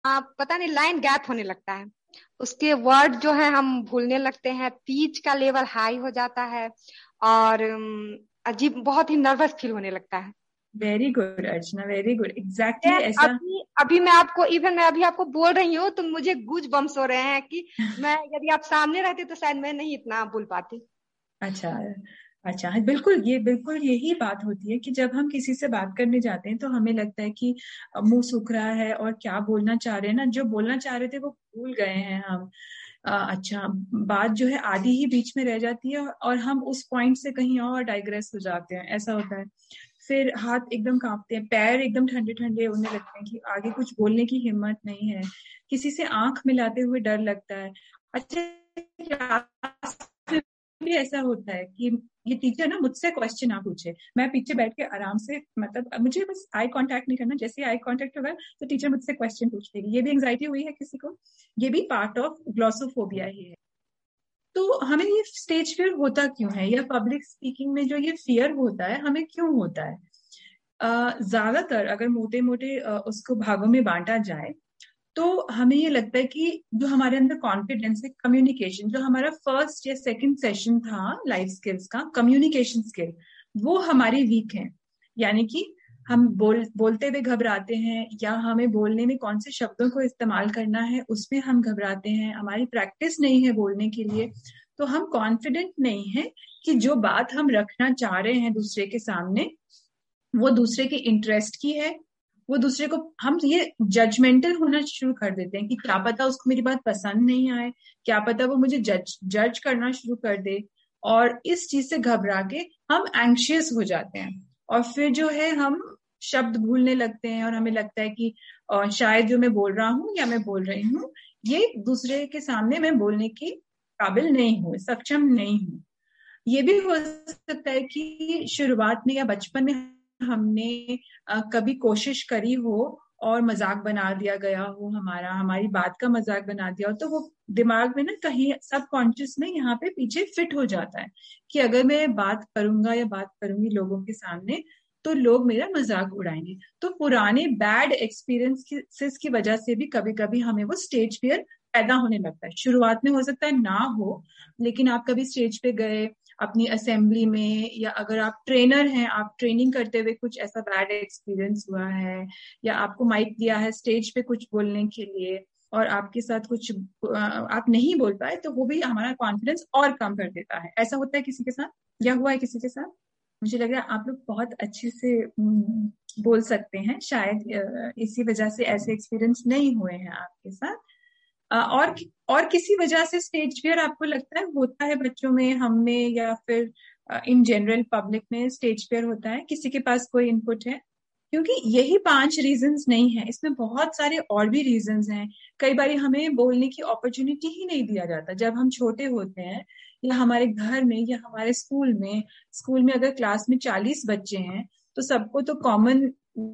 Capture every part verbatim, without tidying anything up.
आप पता नहीं लाइन गैप होने लगता है, उसके वर्ड जो है हम भूलने लगते हैं, पीच का लेवल हाई हो जाता है, और अम, अजीब बहुत ही नर्वस फील होने लगता है। वेरी गुड अर्चना, वेरी गुड, एग्जैक्टली मैं ऐसा। अभी अभी मैं आपको इवन मैं अभी आपको बोल रही हूँ तो मुझे गूज बम्स हो रहे हैं कि मैं यदि आप सामने रहते तो शायद मैं नहीं इतना बोल पाती। अच्छा। अच्छा, हाँ, बिल्कुल, ये बिल्कुल यही बात होती है कि जब हम किसी से बात करने जाते हैं तो हमें लगता है कि मुंह सूख रहा है और क्या बोलना चाह रहे हैं ना, जो बोलना चाह रहे थे वो भूल गए हैं हम। अ, अच्छा, बात जो है आधी ही बीच में रह जाती है और हम उस पॉइंट से कहीं और डाइग्रेस हो जाते हैं, ऐसा होता है। फिर हाथ एकदम कांपते हैं, पैर एकदम ठंडे ठंडे होने लगते हैं कि आगे कुछ बोलने की हिम्मत नहीं है, किसी से आंख मिलाते हुए डर लगता है। अच्छा, क्लास में भी ऐसा होता है कि ये टीचर ना मुझसे क्वेश्चन ना पूछे, मैं पीछे बैठ के आराम से, मतलब मुझे बस आई कांटेक्ट नहीं करना, जैसे आई कांटेक्ट होगा तो टीचर मुझसे क्वेश्चन पूछ लेगी। ये भी एंग्जाइटी हुई है किसी को? ये भी पार्ट ऑफ ग्लॉसोफोबिया ही है। तो हमें ये स्टेज फियर होता क्यों है, या पब्लिक स्पीकिंग में जो ये फियर होता है हमें क्यों होता है? अ, ज्यादातर अगर मोटे मोटे उसको भागों में बांटा जाए तो हमें ये लगता है कि जो हमारे अंदर कॉन्फिडेंस है, कम्युनिकेशन, जो हमारा फर्स्ट या सेकंड सेशन था लाइफ स्किल्स का, कम्युनिकेशन स्किल, वो हमारी वीक है। यानी कि हम बोल बोलते हुए घबराते हैं, या हमें बोलने में कौन से शब्दों को इस्तेमाल करना है उसमें हम घबराते हैं, हमारी प्रैक्टिस नहीं है बोलने के लिए, तो हम कॉन्फिडेंट नहीं है कि जो बात हम रखना चाह रहे हैं दूसरे के सामने वो दूसरे के इंटरेस्ट की है। वो दूसरे को, हम ये जजमेंटल होना शुरू कर देते हैं कि क्या पता उसको मेरी बात पसंद नहीं आए, क्या पता वो मुझे जज जज करना शुरू कर दे, और इस चीज से घबरा के हम एंग्शियस हो जाते हैं, और फिर जो है हम शब्द भूलने लगते हैं, और हमें लगता है कि अ, शायद जो मैं बोल रहा हूँ या मैं बोल रही हूँ ये दूसरे के सामने मैं बोलने की काबिल नहीं हूँ, सक्षम नहीं हूँ। ये भी हो सकता है कि शुरुआत में या बचपन में हमने अ, कभी कोशिश करी हो और मजाक बना दिया गया हो, हमारा हमारी बात का मजाक बना दिया हो, तो वो दिमाग में ना कहीं सब कॉन्शियस में यहाँ पे पीछे फिट हो जाता है कि अगर मैं बात करूंगा या बात करूंगी लोगों के सामने तो लोग मेरा मजाक उड़ाएंगे। तो पुराने बैड एक्सपीरियंसेस की वजह से भी कभी कभी हमें वो स्टेज फियर पैदा होने लगता है। शुरुआत में हो सकता है ना हो, लेकिन आप कभी स्टेज पे गए अपनी असेंबली में, या अगर आप ट्रेनर हैं, आप ट्रेनिंग करते हुए कुछ ऐसा बैड एक्सपीरियंस हुआ है, या आपको माइक दिया है स्टेज पे कुछ बोलने के लिए और आपके साथ कुछ अ, आप नहीं बोल पाए, तो वो भी हमारा कॉन्फिडेंस और कम कर देता है। ऐसा होता है किसी के साथ, या हुआ है किसी के साथ? मुझे लग रहा है आप लोग बहुत अच्छे से हम्म, बोल सकते हैं, शायद अ, इसी वजह से ऐसे एक्सपीरियंस नहीं हुए हैं आपके साथ। अ, और और किसी वजह से स्टेज फियर आपको लगता है होता है बच्चों में, हम में, या फिर इन जनरल पब्लिक में स्टेज फियर होता है? किसी के पास कोई इनपुट है? क्योंकि यही पांच रीजंस नहीं है, इसमें बहुत सारे और भी रीजंस हैं। कई बार हमें बोलने की अपॉर्चुनिटी ही नहीं दिया जाता जब हम छोटे होते हैं, या हमारे घर में या हमारे स्कूल में। स्कूल में अगर क्लास में चालीस बच्चे हैं तो सबको तो कॉमन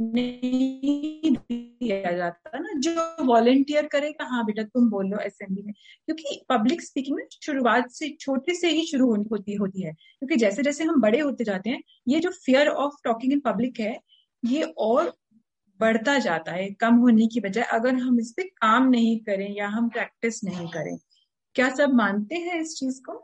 नहीं दिया जाता ना, जो वॉलेंटियर करेगा, हाँ बेटा तुम बोल लो असेंबली में। क्योंकि पब्लिक स्पीकिंग में शुरुआत से छोटे से ही शुरू होती होती है, क्योंकि जैसे जैसे हम बड़े होते जाते हैं ये जो fear of talking in public है ये और बढ़ता जाता है, कम होने की बजाय, अगर हम इस पे काम नहीं करें या हम प्रैक्टिस नहीं करें। क्या सब मानते हैं इस चीज को?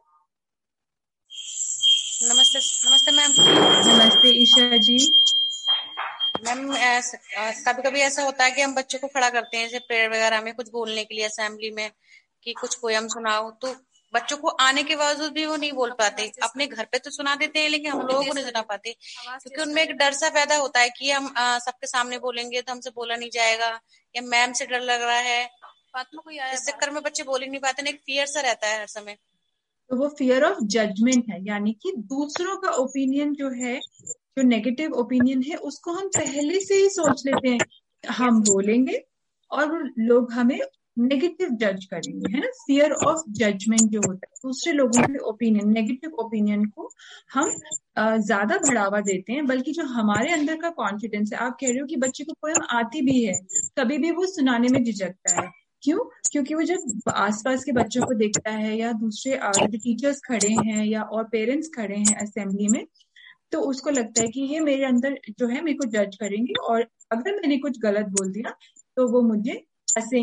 नमस्ते। नमस्ते मैम। नमस्ते ईशा जी। मैम कभी कभी ऐसा होता है कि हम बच्चों को खड़ा करते हैं जैसे प्रेयर वगैरह में कुछ बोलने के लिए असेंबली में कि कुछ पोयम सुनाओ, तो बच्चों को आने के बावजूद भी वो नहीं बोल पाते। अपने घर पे तो सुना देते हैं लेकिन हम लोगों को नहीं सुना पाते, क्योंकि उनमें एक डर सा पैदा होता है कि हम आ, सबके सामने बोलेंगे तो हमसे बोला नहीं जाएगा, या मैम से डर लग रहा है। इस चक्कर में बच्चे बोल ही नहीं पाते, एक फियर सा रहता है हर समय। तो वो फियर ऑफ जजमेंट है, यानी कि दूसरों का ओपिनियन जो है, जो नेगेटिव ओपिनियन है, उसको हम पहले से ही सोच लेते हैं हम बोलेंगे और वो लोग हमें नेगेटिव जज करेंगे, है ना। फियर ऑफ जजमेंट जो होता है, दूसरे लोगों के ओपिनियन, नेगेटिव ओपिनियन को हम अ, ज्यादा बढ़ावा देते हैं, बल्कि जो हमारे अंदर का कॉन्फिडेंस है। आप कह रहे हो कि बच्चे को पोयम आती भी है, कभी भी वो सुनाने में झिझकता है, क्यों? क्योंकि वो जब आसपास के बच्चों को देखता है, या दूसरे अ, जो टीचर्स खड़े हैं या और पेरेंट्स खड़े हैं असेंबली में, तो उसको लगता है कि ये मेरे अंदर जो है मेरे को जज करेंगे, और अगर मैंने कुछ गलत बोल दिया तो वो मुझे हंसेंगे